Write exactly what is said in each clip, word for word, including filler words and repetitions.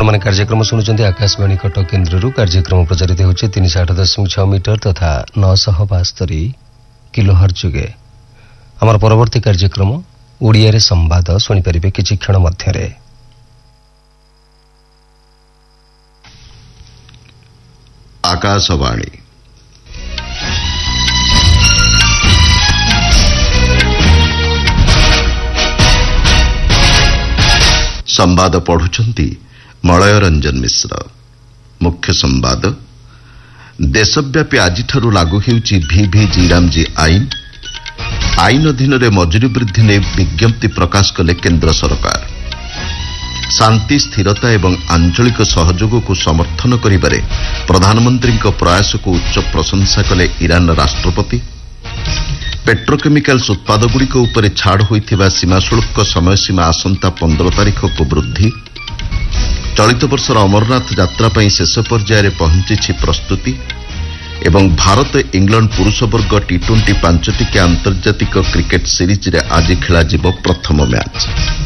आपने कार्यक्रम शुणुंट आकाशवाणी कटक केन्द्र कार्यक्रम प्रचारित होचे तीन सौ आठ दशमिक छह मीटर तथा नौ सौ बास्तरी किलोहर्ट्ज जुगे आमर परवर्ती कार्यक्रम ओडिया रे संवाद शुणिपारे किछि क्षण मध्यरे। आकाशवाणी संवाद पढ़ुचंती मलय रंजन मिश्र। मुख्य संवाद देशव्यापी आज लागू होउची भिभिजी रामजी आईन आईन अधीन रे मजूरी वृद्धि ने विज्ञप्ति प्रकाश कले केंद्र सरकार। शांति स्थिरता एवं आंचलिक सहयोग को समर्थन करिबारे प्रधानमंत्री प्रयास को उच्च प्रशंसा कले ईरान राष्ट्रपति। पेट्रोकेमिकल्स उत्पादगुड़िक उपरे छाड़ होइथिबा सीमा शुल्क समय सीमा आसंता पंद्रह तारीख को वृद्धि। चलित वर्षर अमरनाथ यात्रा पई शेष पर्यायर पहुंची प्रस्तुति एवं भारत इंग्लैंड पुरुष वर्ग टी ट्वेंटी पांचटिकिया आंतर्जातिक क्रिकेट सीरीज रे आज खेला जिवो प्रथम मैच।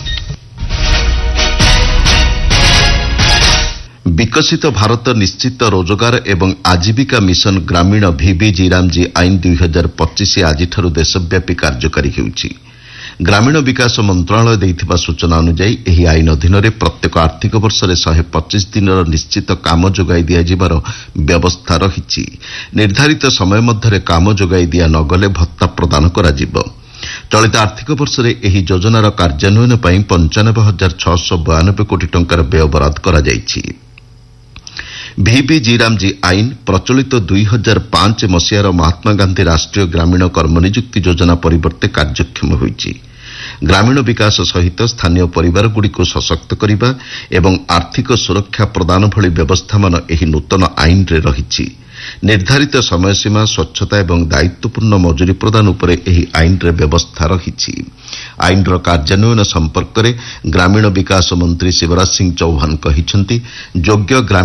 विकसित भारत निश्चित रोजगार एवं आजीविका मिशन ग्रामीण भिभिजी रामजी आईन दुई हजार पच्चीस आज देशव्यापी कार्यकारी होउछि। ग्रामीण विकास मंत्रालय देइथिबा सूचना अनुसार एही आईन अधीन रे प्रत्येक आर्थिक वर्ष रे एक सौ पच्चीस दिनर निश्चित काम जोगाई दिया जिबार व्यवस्था रहिछि। निर्धारित समय मध्यरे काम जोगाई दिया नगले भत्ता प्रदान करा जिवो। चलित आर्थिक वर्ष रे एही योजनार कार्यान्वयन पई पंचानबे हजार छह सौ बयानबे कोटी टंकार व्यय बराद करा जाइछि। भिभिजी रामजी आईन प्रचलित दुई हजार पांच मसीहार महात्मा गांधी राष्ट्रीय ग्रामीण कर्मनियुक्ति योजना परिवर्ते कार्यक्षम होइछि। ग्रामीण विकास सहित स्थानीय परिवार गुड़िक सशक्त करिबा एवं आर्थिक सुरक्षा प्रदान भली व्यवस्था मान एही नूतन आईन रे रहिछि। निर्धारित समय सीमा स्वच्छता एवं दायित्वपूर्ण मजूरी प्रदान उपरे एही आईन रे व्यवस्था रहिछि। आईन रो कार्यान्वयन संपर्क रे ग्रामीण विकास मंत्री शिवराज सिंह चौहान कहिसंती योग्य